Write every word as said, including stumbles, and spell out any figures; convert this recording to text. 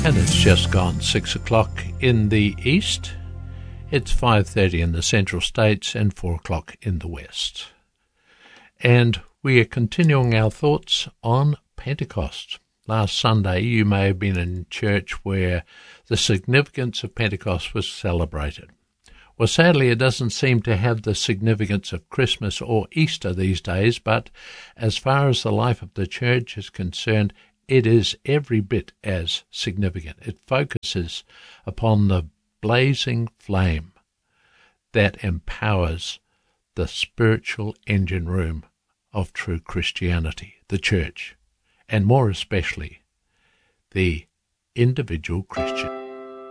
And it's just gone six o'clock in the east. It's five thirty in the central states and four o'clock in the west. And we are continuing our thoughts on Pentecost. Last Sunday you may have been in church where the significance of Pentecost was celebrated. Well, sadly, it doesn't seem to have the significance of Christmas or Easter these days, but as far as the life of the church is concerned, it is every bit as significant. It focuses upon the blazing flame that empowers the spiritual engine room of true Christianity, the church, and more especially, the individual Christian.